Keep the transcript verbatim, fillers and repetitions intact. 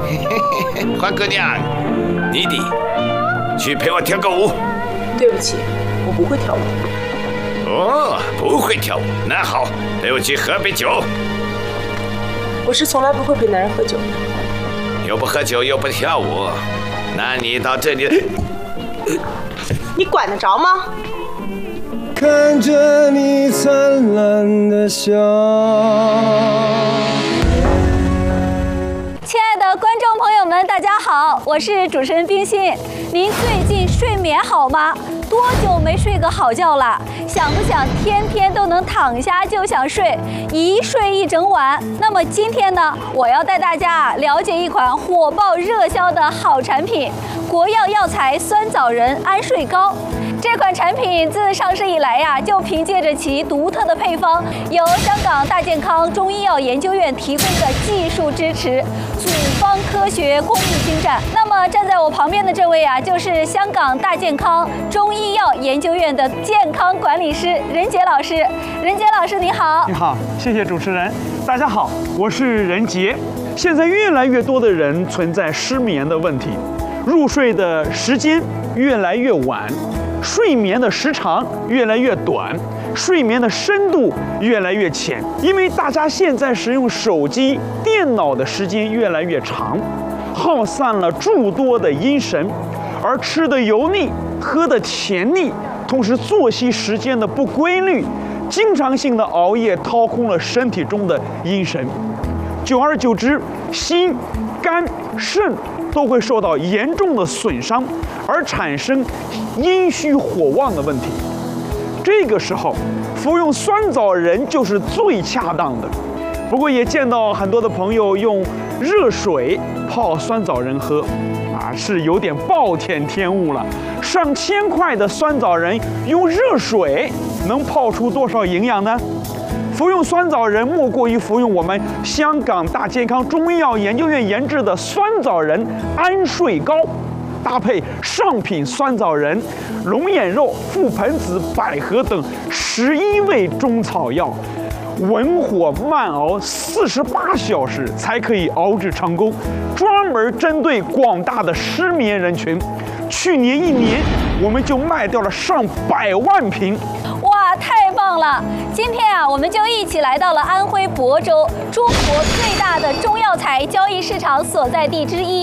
花姑娘，你的去陪我跳个舞。 对不起，我不会跳舞。 哦，不会跳舞，那好，陪我去喝杯酒。 我是从来不会陪男人喝酒的。 又不喝酒又不跳舞，那你到这里， 你管得着吗？ 看着你灿烂的笑。 亲爱的观众朋友们，大家好，我是主持人冰心。您最近睡眠好吗？多久没睡个好觉了？想不想天天都能躺下就想睡，一睡一整晚？那么今天呢，我要带大家了解一款火爆热销的好产品——国药药材酸枣仁安睡膏。这款产品自上市以来呀，就凭借着其独特的配方，由香港大健康中医药研究院提供的技术支持，组方科学，工艺精湛。那么站在我旁边的这位啊，就是香港大健康中医药研究院的健康管理师任杰老师。任杰老师你好。 你好，谢谢主持人。大家好，我是任杰。现在越来越多的人存在失眠的问题，入睡的时间越来越晚。睡眠的时长越来越短，睡眠的深度越来越浅，因为大家现在使用手机、电脑的时间越来越长，耗散了诸多的阴神，而吃的油腻，喝的甜腻，同时作息时间的不规律，经常性的熬夜掏空了身体中的阴神，久而久之，心、肝、肾都会受到严重的损伤，而产生阴虚火旺的问题。这个时候，服用酸枣仁就是最恰当的。不过也见到很多的朋友用热水泡酸枣仁喝，啊，是有点暴殄天物了。上千块的酸枣仁用热水能泡出多少营养呢？服用酸枣仁莫过于服用我们香港大健康中医药研究院研制的酸枣仁安睡膏，搭配上品酸枣仁、龙眼肉、覆盆子、百合等十一味中草药，文火慢熬四十八小时才可以熬制成功，专门针对广大的失眠人群。去年一年，我们就卖掉了上百万瓶。 哇，太棒了！今天啊，我们就一起来到了安徽亳州，中国最大的中药材交易市场所在地之一。